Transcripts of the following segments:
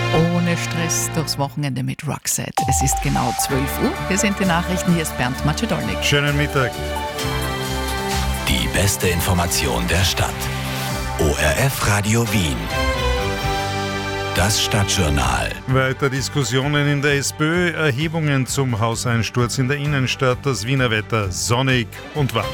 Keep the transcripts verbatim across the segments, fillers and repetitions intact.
Ohne Stress durchs Wochenende mit Roxette. Es ist genau zwölf Uhr. Hier sind die Nachrichten. Hier ist Bernd Macedolnik. Schönen Mittag. Die beste Information der Stadt. O R F Radio Wien. Das Stadtjournal. Weiter Diskussionen in der SPÖ, Erhebungen zum Hauseinsturz in der Innenstadt, das Wiener Wetter sonnig und warm.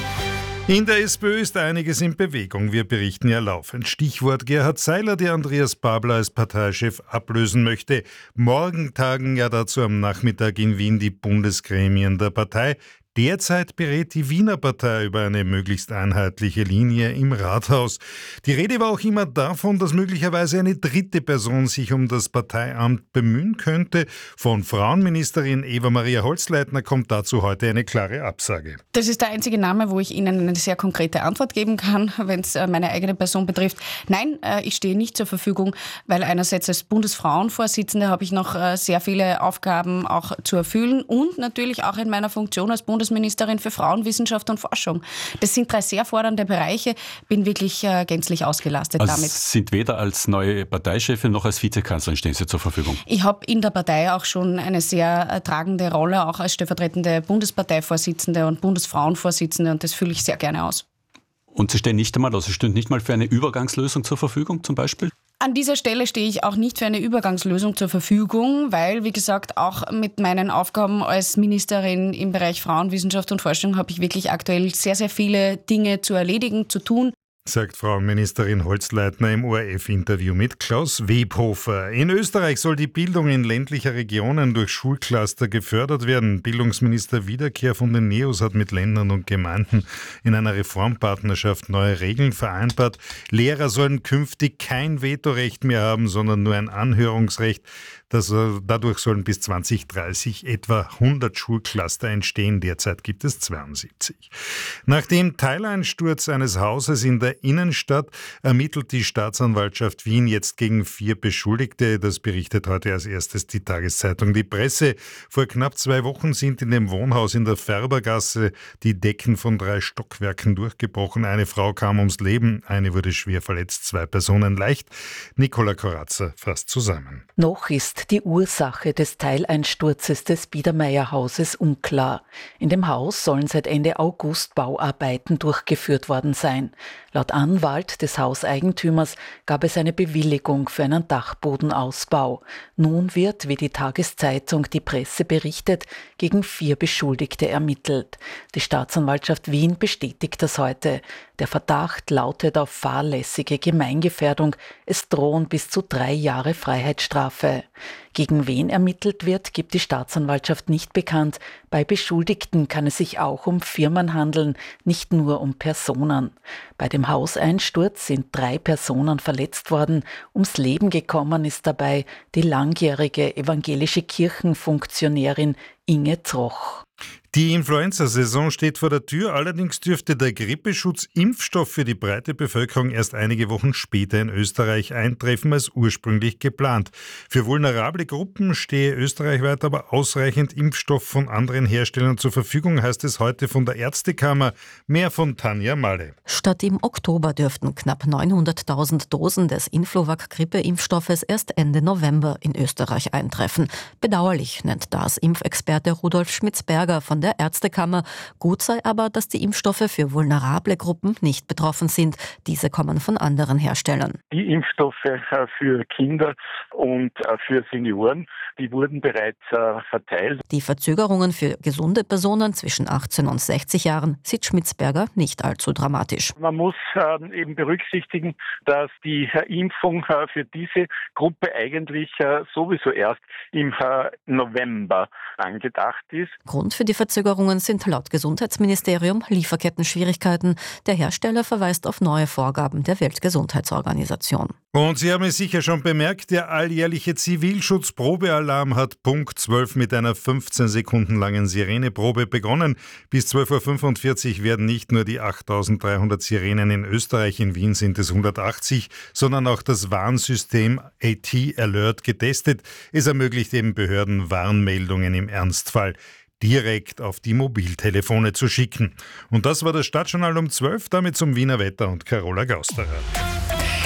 In der SPÖ ist einiges in Bewegung. Wir berichten ja laufend. Stichwort Gerhard Seiler, der Andreas Babler als Parteichef ablösen möchte. Morgen tagen ja dazu am Nachmittag in Wien die Bundesgremien der Partei. Derzeit berät die Wiener Partei über eine möglichst einheitliche Linie im Rathaus. Die Rede war auch immer davon, dass möglicherweise eine dritte Person sich um das Parteiamt bemühen könnte. Von Frauenministerin Eva-Maria Holzleitner kommt dazu heute eine klare Absage. Das ist der einzige Name, wo ich Ihnen eine sehr konkrete Antwort geben kann, wenn es meine eigene Person betrifft. Nein, ich stehe nicht zur Verfügung, weil einerseits als Bundesfrauenvorsitzende habe ich noch sehr viele Aufgaben auch zu erfüllen und natürlich auch in meiner Funktion als Bundesministerin Ministerin für Frauen, Wissenschaft und Forschung. Das sind drei sehr fordernde Bereiche. Bin wirklich äh, gänzlich ausgelastet also damit. Sie sind weder als neue Parteichefin noch als Vizekanzlerin stehen Sie zur Verfügung? Ich habe in der Partei auch schon eine sehr äh, tragende Rolle, auch als stellvertretende Bundesparteivorsitzende und Bundesfrauenvorsitzende, und das fülle ich sehr gerne aus. Und Sie stehen nicht einmal, also Sie stehen nicht mal für eine Übergangslösung zur Verfügung zum Beispiel? An dieser Stelle stehe ich auch nicht für eine Übergangslösung zur Verfügung, weil, wie gesagt, auch mit meinen Aufgaben als Ministerin im Bereich Frauen, Wissenschaft und Forschung habe ich wirklich aktuell sehr, sehr viele Dinge zu erledigen, zu tun. Sagt Frauenministerin Holzleitner im O R F-Interview mit Klaus Webhofer. In Österreich soll die Bildung in ländlicher Regionen durch Schulcluster gefördert werden. Bildungsminister Wiederkehr von den Neos hat mit Ländern und Gemeinden in einer Reformpartnerschaft neue Regeln vereinbart. Lehrer sollen künftig kein Vetorecht mehr haben, sondern nur ein Anhörungsrecht. Das, dadurch sollen bis zwanzig dreißig etwa hundert Schulcluster entstehen. Derzeit gibt es zweiundsiebzig. Nach dem Teileinsturz eines Hauses in der Innenstadt ermittelt die Staatsanwaltschaft Wien jetzt gegen vier Beschuldigte. Das berichtet heute als erstes die Tageszeitung Die Presse. Vor knapp zwei Wochen sind in dem Wohnhaus in der Färbergasse die Decken von drei Stockwerken durchgebrochen. Eine Frau kam ums Leben, eine wurde schwer verletzt, zwei Personen leicht. Nicola Corazza fasst zusammen. Noch ist die Ursache des Teileinsturzes des Biedermeier-Hauses unklar. In dem Haus sollen seit Ende August Bauarbeiten durchgeführt worden sein. Laut Anwalt des Hauseigentümers gab es eine Bewilligung für einen Dachbodenausbau. Nun wird, wie die Tageszeitung Die Presse berichtet, gegen vier Beschuldigte ermittelt. Die Staatsanwaltschaft Wien bestätigt das heute. Der Verdacht lautet auf fahrlässige Gemeingefährdung. Es drohen bis zu drei Jahre Freiheitsstrafe. Gegen wen ermittelt wird, gibt die Staatsanwaltschaft nicht bekannt. Bei Beschuldigten kann es sich auch um Firmen handeln, nicht nur um Personen. Bei dem Hauseinsturz sind drei Personen verletzt worden. Ums Leben gekommen ist dabei die langjährige evangelische Kirchenfunktionärin Inge Troch. Die Influenza-Saison steht vor der Tür, allerdings dürfte der Grippeschutz-Impfstoff für die breite Bevölkerung erst einige Wochen später in Österreich eintreffen als ursprünglich geplant. Für vulnerable Gruppen stehe österreichweit aber ausreichend Impfstoff von anderen Herstellern zur Verfügung, heißt es heute von der Ärztekammer. Mehr von Tanja Malle. Statt im Oktober dürften knapp neunhunderttausend Dosen des Influvac-Grippe-Impfstoffes erst Ende November in Österreich eintreffen. Bedauerlich nennt das Impfexperte Rudolf Schmitzberger von der Ärztekammer. Gut sei aber, dass die Impfstoffe für vulnerable Gruppen nicht betroffen sind. Diese kommen von anderen Herstellern. Die Impfstoffe für Kinder und für Senioren, die wurden bereits verteilt. Die Verzögerungen für gesunde Personen zwischen achtzehn und sechzig Jahren sieht Schmitzberger nicht allzu dramatisch. Man muss eben berücksichtigen, dass die Impfung für diese Gruppe eigentlich sowieso erst im November angedacht ist. Grund für die Verzögerungen sind laut Gesundheitsministerium Lieferkettenschwierigkeiten. Der Hersteller verweist auf neue Vorgaben der Weltgesundheitsorganisation. Und Sie haben es sicher schon bemerkt, der alljährliche Zivilschutz-Probealarm hat Punkt zwölf mit einer fünfzehn Sekunden langen Sireneprobe begonnen. Bis zwölf Uhr fünfundvierzig werden nicht nur die achttausenddreihundert Sirenen in Österreich, in Wien sind es hundertachtzig, sondern auch das Warnsystem A T Alert getestet. Es ermöglicht eben Behörden, Warnmeldungen im Ernstfall direkt auf die Mobiltelefone zu schicken. Und das war das Stadtjournal um zwölf, damit zum Wiener Wetter und Carola Gausterer.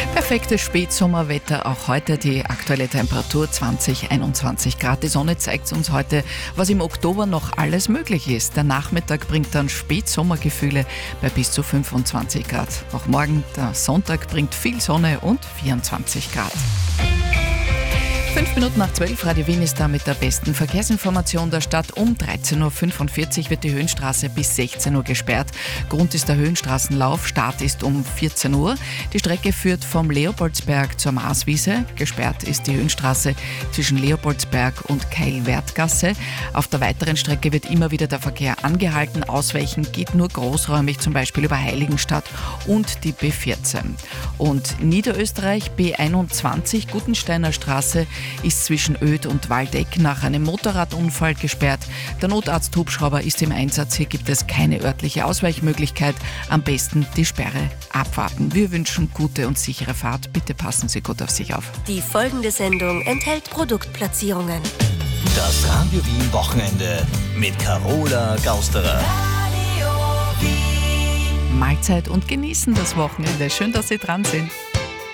Perfektes Spätsommerwetter, auch heute die aktuelle Temperatur zwanzig, einundzwanzig Grad. Die Sonne zeigt uns heute, was im Oktober noch alles möglich ist. Der Nachmittag bringt dann Spätsommergefühle bei bis zu fünfundzwanzig Grad. Auch morgen, der Sonntag, bringt viel Sonne und vierundzwanzig Grad. Fünf Minuten nach zwölf, Radio Wien ist da mit der besten Verkehrsinformation der Stadt. Um dreizehn Uhr fünfundvierzig wird die Höhenstraße bis sechzehn Uhr gesperrt. Grund ist der Höhenstraßenlauf. Start ist um vierzehn Uhr. Die Strecke führt vom Leopoldsberg zur Marswiese. Gesperrt ist die Höhenstraße zwischen Leopoldsberg und Keilwertgasse. Auf der weiteren Strecke wird immer wieder der Verkehr angehalten. Ausweichen geht nur großräumig, zum Beispiel über Heiligenstadt und die B vierzehn. Und Niederösterreich B einundzwanzig, Gutensteiner Straße, ist zwischen Oed und Waldeck nach einem Motorradunfall gesperrt. Der Notarzt-Hubschrauber ist im Einsatz. Hier gibt es keine örtliche Ausweichmöglichkeit. Am besten die Sperre abwarten. Wir wünschen gute und sichere Fahrt. Bitte passen Sie gut auf sich auf. Die folgende Sendung enthält Produktplatzierungen. Das Radio Wien Wochenende mit Carola Gausterer. Mahlzeit und genießen das Wochenende. Schön, dass Sie dran sind.